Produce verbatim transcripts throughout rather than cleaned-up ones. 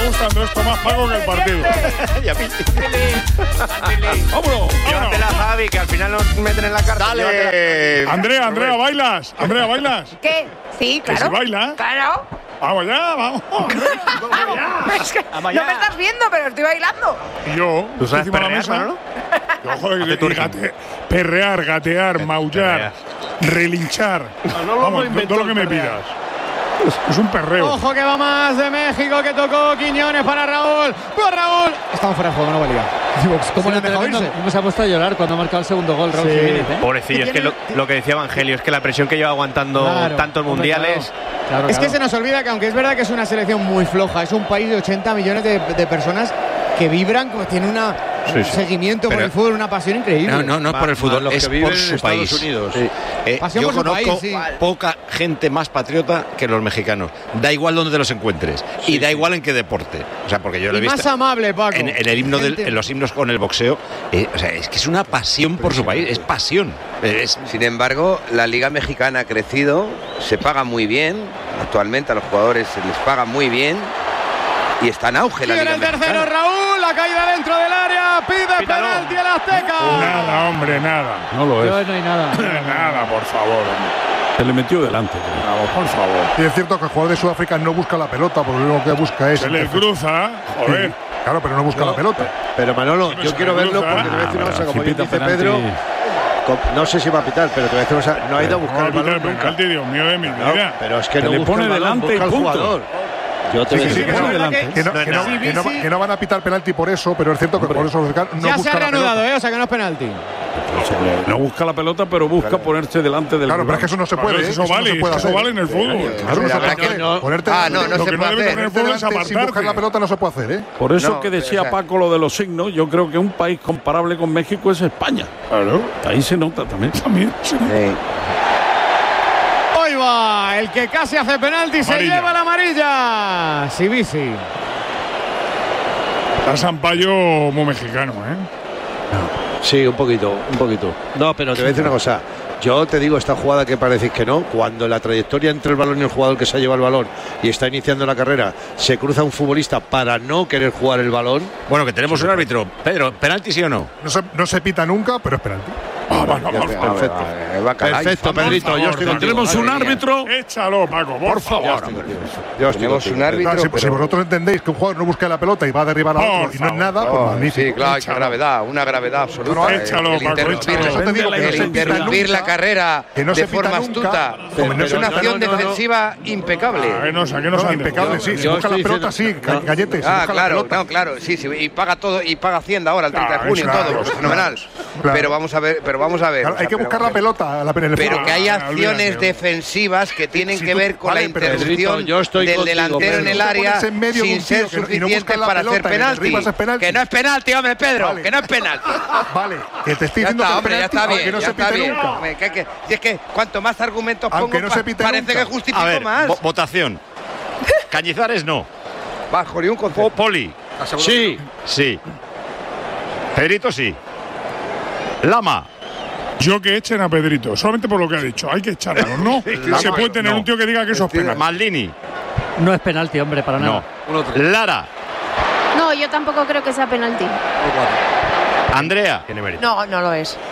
está gustando esto más, Paco, que el partido. Y a mí. ¡Vámonos! Llévatela, Javi, que al final nos meten en la cárcel. Dale. Andrea, Andrea, ¿bailas? Andrea, ¿bailas? ¿Qué? Sí, claro. ¿Que si baila? Claro. Vamos ya, vamos. Es que no me estás viendo, pero estoy bailando. Y yo, ¿Tú sabes encima de la perrear, mesa, Manolo? Yo, joder, y gate- perrear, gatear, maullar, relinchar. Vamos, todo lo que me pidas. Es un perreo. Ojo que va más de México, que tocó Quiñones para Raúl. ¡Pues Raúl! Estamos fuera de juego, no valía. ¿Cómo le han dejado irse? Hemos puesto a llorar cuando ha marcado el segundo gol, Raúl Sí. Jiménez, ¿eh? Pobrecillo, es que lo, lo que decía Evangelio es que la presión que lleva aguantando Claro, tantos hombre, mundiales. Claro, claro, Es que claro. se nos olvida que aunque es verdad que es una selección muy floja, es un país de ochenta millones de, de personas que vibran, como tiene una, Sí, un sí. seguimiento por Pero- el fútbol, una pasión increíble. No, no, no es por el fútbol, los es que viven por en su Estados país. Unidos. Sí. Eh, Pasión yo por su conozco país, sí. poca gente más patriota que los mexicanos. Da igual donde los encuentres y da igual en qué deporte. O sea, porque yo lo he Y más visto amable, Paco. en, en el himno del- Gente- en los himnos con el boxeo. eh, o sea, es que es una pasión por su país, es pasión. Es, Sin embargo, la Liga Mexicana ha crecido, se paga muy bien, actualmente a los jugadores se les paga muy bien y está en auge la Viene Liga el tercero, Mexicana. Raúl, la caída dentro del área, pide Pítalo. penalti al Azteca. Nada, hombre, nada. No lo Yo es. no hay nada. Nada, por favor. hombre. Se le metió delante. Vamos, por favor. Y es cierto que el jugador de Sudáfrica no busca la pelota, porque lo único que busca es. Se le cruza, joder. Sí, claro, pero no busca la pelota. Pero Manolo, Sí, yo se quiero me verlo cruza. porque te voy a decir una Ah, cosa, pero como si bien pita dice penalti- Pedro, com- no sé si va a pitar, pero te voy a decir una cosa, no ha ido a No buscar va a el pitar balón el nunca. penalti, Dios mío de mi No, vida. pero es que Se no le busca pone el balón, delante y busca al punto. jugador. Yo te Sí, voy a sí, decir que una no, cosa. delante. que, no, No es que, no, nada. que, no, que no van a pitar penalti por eso, pero es cierto que el jugador de Sudáfrica no Ya se busca ha la reanudado, pelota. ¿eh? O sea que no es penalti. No busca la pelota, pero busca ponerse delante del Claro, pero es que rival. eso no se puede. Claro, ¿eh? eso no vale, se puede eso hacer. vale en el fútbol. Claro, eso no se La puede verdad que hacer. no- Ponerte Ah, delante- no, no Lo se que no puede debe hacer. tener el fútbol es delante sin buscar apartarte. la pelota no se puede hacer, ¿eh? Por eso No, que decía o sea- Paco lo de los signos, yo creo que un país comparable con México es España. Claro. Ahí se nota también. También. sí. Sí. Hoy va, el que casi hace penalti se Amarilla. lleva la amarilla. Sibisi. Está Sampaio muy mexicano, ¿eh? Sí, un poquito, un poquito. No, pero te voy a decir una cosa. Yo te digo, esta jugada que parecéis que no, cuando la trayectoria entre el balón y el jugador que se ha llevado el balón y está iniciando la carrera, se cruza un futbolista para no querer jugar el balón. bueno, que tenemos un árbitro. Pedro, ¿penalti sí o no? No se, no se pita nunca, pero es penalti. Ah, bueno, por favor. Perfecto. Eh, Bacalao. Perfecto, Pedrito, yo estoy contigo. Tenemos un madre mía. árbitro. Échalo, Paco, por favor. Yo estoy Tenemos contigo. un árbitro, Claro, si, si pero- vosotros entendéis que un jugador no busca la pelota y va a derribar a Por otro y no es favor. nada, pues Oh, magnífico. sí, claro, qué Échalo. gravedad, una gravedad absoluta. No, no, Eh, échalo, el Paco, interrumpir, échalo. Eso te digo que el no se pita interrumpir nunca, la carrera que no de se pita forma nunca, astuta. como no Es se- una no, acción no, no, no. defensiva impecable. Ah, que no, que no No, sabe. impecable, sí. Si Yo busca la estoy pelota, sí, diciendo- ga- gallete. si Ah, busca la claro, pelota. no, claro, sí, sí, y paga todo, y paga Hacienda ahora el treinta de Claro, junio, claro, todo, pues claro. fenomenal. Claro. Pero vamos a ver, pero vamos a ver. Claro, o sea, hay que pero- buscar la pelota a la en el Pero fútbol. que hay Ah, acciones olvídate. defensivas que tienen Si que tú- ver con vale, la pero, interrupción Pedrito, yo estoy del contigo, delantero en Pedro. el Te área pones en medio de sin un ser tío que no- y no suficiente buscas la para pelota, hacer y le penalti. derribas el penalti. Que no es penalti, hombre, Pedro, Vale. que no es penalti. Vale, que te estoy Ya diciendo está, que hombre, es ya penalti, está bien, aunque no ya se está pite bien. nunca. Hombre, que- que- si es que cuanto más argumentos Aunque pongo, no se pa- pite parece nunca. que justifico A ver, más. vo- votación. Cañizares no. Bajo ni un Po- concepto. Poli. Sí, Sí. Pedrito sí. Lama. Yo que echen a Pedrito, solamente por lo que ha dicho. Hay que echarlo, ¿no? Se puede tener No. un tío que diga que eso es penal. Maldini. No es penalti, hombre, para No. nada. Lara. No, yo tampoco creo que sea penalti. Andrea. No, no lo es.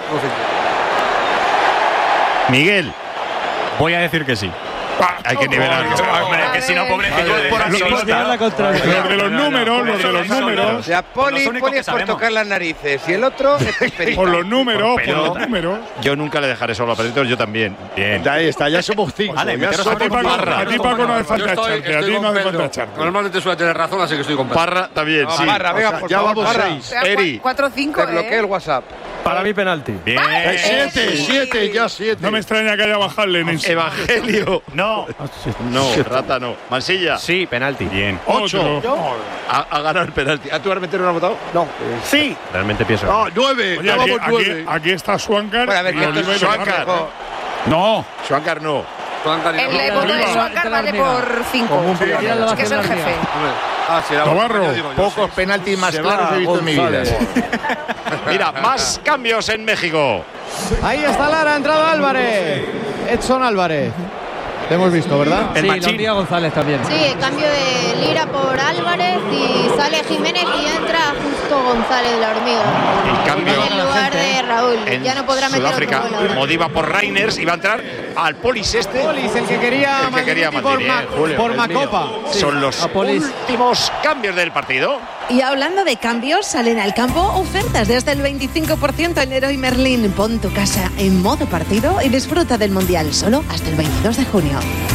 Miguel. Voy a decir que sí. Hay que nivelar. Hombre, que si no, pobrecito, es por Los- los- así. la contraria. Los de los números, los de los O números. sea, Poli, Los únicos Poli que es por sabemos. tocar las narices y el otro es experiencia. Por los números, por Pero- los números. Yo nunca le dejaré solo a Pedrito, yo también. Bien. ahí está, ya somos cinco. Vale, ya meteros A ti, somos Paco, barra. a ti, Paco, no hace falta echarte. A ti no hace falta echarte. Normalmente suele tener razón, así que estoy con Pedro. Parra también, sí. Barra, venga, O sea, por ya favor, vamos Barra. seis. Eri. cuatro cinco, Te bloqueé el ¿eh? WhatsApp. Para mí, penalti. Bien. Eh, Siete, siete, ya siete. No me extraña que haya bajado el Lenin. Evangelio. No. No, rata no. Mansilla. Sí, penalti. Bien. Ocho. Ha, ha ganado el penalti. ¿A tu árbitro no ha votado? No. Sí. Realmente pienso. Ah, nueve, Oye, ya aquí, vamos aquí, nueve. aquí está Swankar. Bueno, a ver, y que esto Oliva y es Leonardo. Swankar. No. Schwankar no. El eh, voto de Oliva. Swankar vale por cinco. Es que es el jefe. Ah, sí, era Navarro. yo digo yo. Pocos penaltis más Se claros va he visto en mi vida. González. Mira, más cambios en México. Ahí está Lara, ha entrado Álvarez. Edson Álvarez. Te hemos visto, ¿verdad? Sí, lo envía González también. Sí, el cambio de Lira por Álvarez y Sale Jiménez y entra justo González de la Hormiga. El cambio en lugar de Raúl. en Ya no podrá meter Sudáfrica. otro gol ahora. Modiva por Reiners y va a entrar al Polis este. Polis, el que quería el que quería Maldini por, Maldini, Ma- eh, Julio, por el Macopa. mío. Sí. Son los últimos cambios del partido. Y hablando de cambios, salen al campo ofertas de hasta el veinticinco por ciento en Leroy Merlin. Pon tu casa en modo partido y disfruta del Mundial solo hasta el veintidós de junio.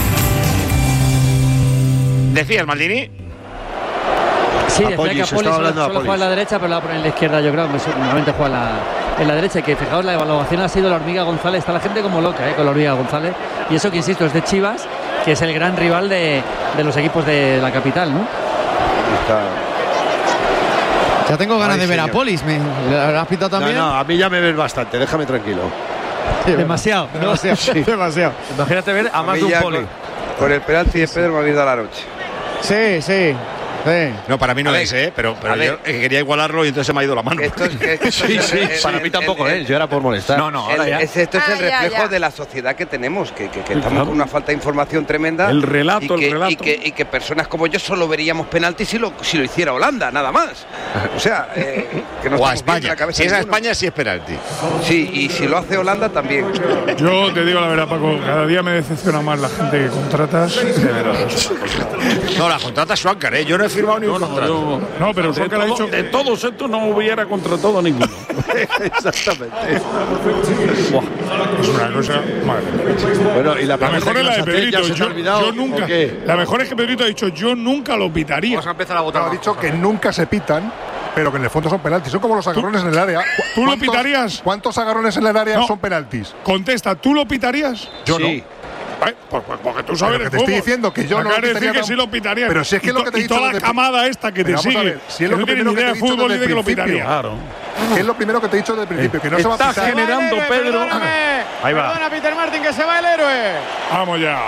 ¿Decías, Maldini? Sí, decía Apoyis, que estaba Apoli solo, hablando de solo juega en Apolis. la derecha, pero la va a poner en la izquierda, yo creo. Normalmente juega en la, en la derecha. Y que fijaos, la evaluación ha sido la Hormiga González. Está la gente como loca, ¿eh? Con la Hormiga González. Y eso que insisto, es de Chivas, que es el gran rival de, de los equipos de la capital, ¿no? Ya tengo ganas Ay, de ver señor. a Polis. ¿Me lo has pitado también? No, no, a mí ya me ves bastante, déjame tranquilo. Demasiado. Demasiado. Sí. Demasiado. Imagínate ver a más de un ya Poli. Con, con el penalti de Pedro me ha ido a la noche. Sí, sí. Sí. No, para mí no A ver, es, ¿eh? Pero, pero a yo ver. eh, quería igualarlo y entonces se me ha ido la mano. Esto es, que- esto Sí, es sí, el- el- Para mí el- tampoco, el- ¿eh? Yo era por molestar. No, no, ahora El- ya. es- esto es Ah, el ya, reflejo ya. de la sociedad que tenemos, que, que- que Sí, estamos claro. con una falta de información tremenda. El relato, y que, el relato. Y que, y que personas como yo solo veríamos penaltis si lo, si lo hiciera Holanda, nada más. O sea, eh, que no O a estamos bien de España. la cabeza Si es a ninguno. España, sí es penalti. Sí, y si lo hace Holanda también. Yo te digo la verdad, Paco, cada día me decepciona más la gente que contratas. De verdad. No, la contrata Schwanker, ¿eh? Yo no he firmado ni un No, no, contrato. yo- No, pero de, Schwanker ha todo- dicho- de todos estos no hubiera contratado a ninguno. Exactamente. Es una cosa. Madre. Bueno, y la, La pregunta mejor que es la nos de hacéis, Pedrito. ¿ya se te ha Yo, olvidado yo o nunca. qué? La mejor es que Pedrito ha dicho: yo nunca lo pitaría. Vamos a empezar a votar. Ha más dicho cosas. que nunca se pitan, pero que en el fondo son penaltis. Son como los agarrones en el área. ¿Tú lo ¿Cuántos- pitarías? ¿Cuántos agarrones en el área No. son penaltis? Contesta, ¿tú lo pitarías? Yo Sí. Ay, pues, pues, porque tú sabes Pero que el te estoy fútbol. diciendo que yo no Acabas lo de decir pitaría que tam- sí lo pitaría. Pero si es que Y lo que to- te he y dicho toda la desde- camada esta que te Pero vamos a sigue. ver, si es que lo no que tiene primero ni que idea te de he dicho fútbol desde dice que lo el principio. pitaría. Claro. Que es lo primero que te he dicho desde el principio, que no se va a Está pitar. generando, Se va el héroe, Pedro. perdóname. Ahí va. Perdona, Peter Martin, que se va el héroe. Vamos ya.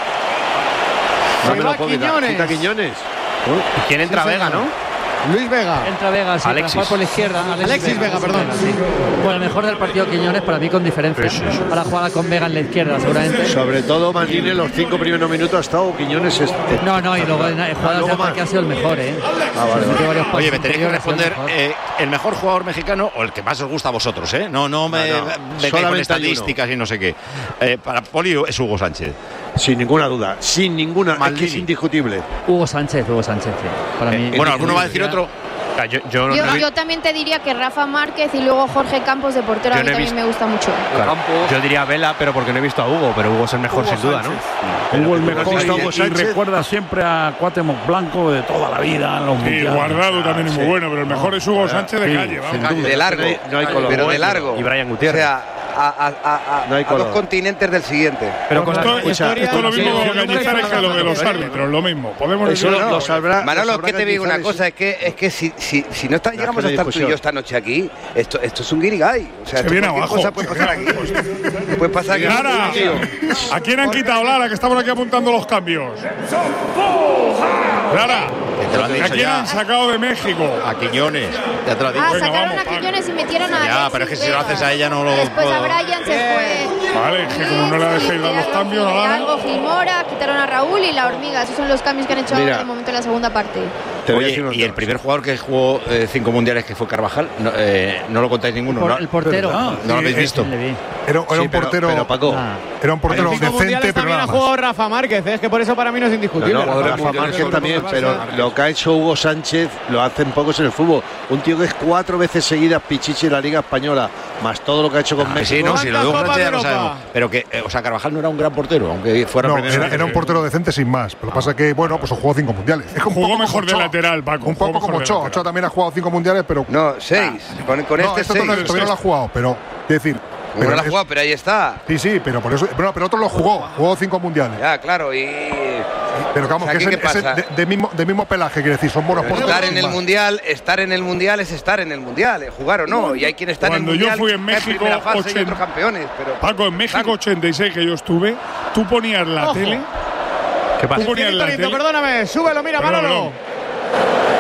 No Se me va lo puedo quitar. Quiñones. Quita Quiñones. ¿Quién entra? Sí, Vega, señor. ¿no? Luis Vega. Entra Vega, sí, para Alexis. jugar por la izquierda. Alexis Vega, perdón. sí. Bueno, el mejor del partido Quiñones para mí con diferencia. Ahora juega con Vega en la izquierda, seguramente. Sobre todo Maldini en los cinco primeros minutos ha estado Quiñones. Es, No, no, y luego en Ah, jugadas de luego ataque más. ha sido el mejor, ¿eh? Ah, vale, vale. Varios Oye, pases me tenéis que interiores, responder el mejor. eh, el mejor jugador mexicano o el que más os gusta a vosotros, ¿eh? No, no me No, no. vengáis con Solamente hay estadísticas y no sé qué. Eh, para Poli es Hugo Sánchez. Sin ninguna duda, sin ninguna, es que es Maldini. indiscutible. Hugo Sánchez, Hugo Sánchez, sí. Para mí. Bueno, alguno va a decir otro. O sea, yo, yo no- Yo, no he- yo también te diría que Rafa Márquez y luego Jorge Campos de portero Yo a mí no he también visto- me gusta mucho. claro. Yo diría Vela, pero porque no he visto a Hugo, pero Hugo es el mejor sin duda, ¿no? Hubo el que tú no has mejor visto a y, Hugo y Sánchez. recuerda siempre a Cuauhtémoc Blanco de toda la vida en los Sí, mundiales. Guardado también es muy sí. bueno, pero el mejor es Hugo Sánchez de Sí, calle. sin Vamos. duda. De largo, No hay- no hay color. pero de largo. Y Brian Gutiérrez. O sea, a, a- a- a- No hay a dos color. continentes del siguiente. Pero con la- Esto, Escucha, esto- esto es lo sí, mismo sí, que sí, Cañizares sí, que lo de los sí, árbitros, lo mismo. Podemos Eso decir. lo- lo sabrá- Manolo, lo sabrá que te digo una Cañizares. cosa, es que es que si, si, si no está, La llegamos a gente de estar tú y discusión. yo esta noche aquí, esto, esto es un guirigay. O sea, Se esto viene cualquier abajo. cosa puede pasar aquí. Puede pasar aquí. Lara, ¿a quién han quitado Lara? Que estamos aquí apuntando los cambios. Lara, Te lo han ¿a dicho quién ya. han sacado de México? A Quiñones. Ya te lo he dicho. Ah, Venga, sacaron vamos, a Quiñones y metieron a Ya, Alexis pero es que si lo Vega. haces a ella no lo Después a puedo- Brian se fue. Vale, es que como no le dejéis dar los Hidalgo, cambios a Lara. Hidalgo, Gilmora, quitaron a Raúl y la Hormiga. Esos son los cambios que han hecho Mira. ahora de momento en la segunda parte. Te voy a Oye, decir una y el cosa. primer jugador que jugó eh, cinco mundiales, que fue Carvajal, no, eh, no lo contáis ninguno, Por- ¿no? el portero. ¿Verdad? No lo habéis Sí, visto. Le vi. Era, era Sí, un pero- portero. pero, Paco, Ah. Era un portero En cinco decente, mundiales pero también nada ha más. jugado Rafa Márquez, ¿eh? Es que por eso para mí no es No, indiscutible. no, Rafa Rafa Márquez. Márquez también, pero lo que ha hecho Hugo Sánchez lo hacen pocos en el fútbol. Un tío que es cuatro veces seguidas pichichi en la Liga Española, más todo lo que ha hecho con Ah, México. sí, no, si lo de Hugo ¿Cuántas Sánchez ya lo Copas de sabemos. Europa? Pero que, eh, o sea, Carvajal no era un gran portero, aunque fuera No, primero. era, era un portero decente sin más. Pero lo que pasa es que, bueno, pues jugó cinco mundiales. Es que un Jugó poco mejor como de Ochoa. lateral, Paco. Un Jugó poco como mejor de Ochoa. lateral. Ochoa también ha jugado cinco mundiales, pero. No, seis. Con, con no, este esto seis. todavía todavía no lo ha jugado, pero. Es decir. Bueno, pero lo ha es- jugado, pero ahí está. Sí, sí, pero por eso. Bueno, pero otro lo jugó. Jugó cinco mundiales. Ya, claro, y Pero vamos, O sea, que ¿aquí es, qué el- es el pasa? de, de mismo, de mismo pelaje, quiere decir, son buenos porteros. estar en sin el más. mundial, estar en el mundial es estar en el mundial, eh, jugar o no. Y hay quien está Cuando en el yo mundial. fui en cae México, primera fase y ochenta otros campeones, pero Paco, en México ochenta y seis que yo estuve, tú ponías la Ojo. tele. ¿Qué pasa? Tú ponías la Cielito, tele. perdóname, súbelo, mira, Perdón, Manolo. perdón.